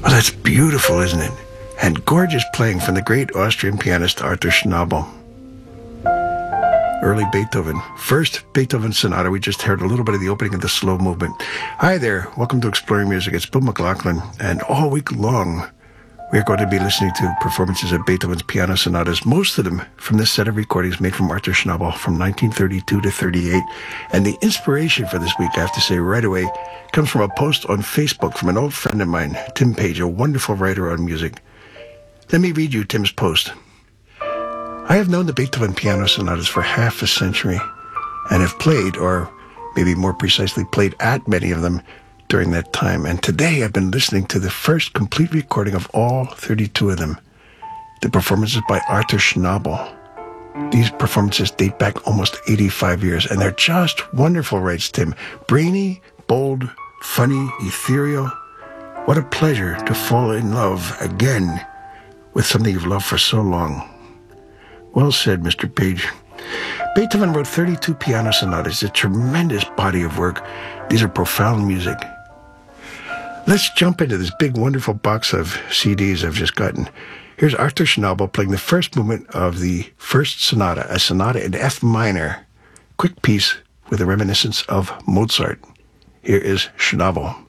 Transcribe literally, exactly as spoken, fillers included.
Well, that's beautiful, isn't it? And gorgeous playing from the great Austrian pianist Arthur Schnabel. Early Beethoven. First Beethoven Sonata. We just heard a little bit of the opening of the slow movement. Hi there. Welcome to Exploring Music. It's Bill McLaughlin. And all week long, we're going to be listening to performances of Beethoven's piano sonatas, most of them from this set of recordings made from Arthur Schnabel from nineteen thirty-two to thirty-eight. And the inspiration for this week, I have to say right away, comes from a post on Facebook from an old friend of mine, Tim Page, a wonderful writer on music. Let me read you Tim's post. I have known the Beethoven piano sonatas for half a century and have played, or maybe more precisely played at many of them during that time. And today I've been listening to the first complete recording of all thirty-two of them, the performances by Arthur Schnabel. These performances date back almost eighty-five years, and they're just wonderful, writes Tim. Brainy, bold, funny, ethereal. What a pleasure to fall in love again with something you've loved for so long. Well said, Mister Page. Beethoven wrote thirty-two piano sonatas, a tremendous body of work. These are profound music. Let's jump into this big, wonderful box of C Ds I've just gotten. Here's Arthur Schnabel playing the first movement of the first sonata, a sonata in F minor. Quick piece with a reminiscence of Mozart. Here is Schnabel.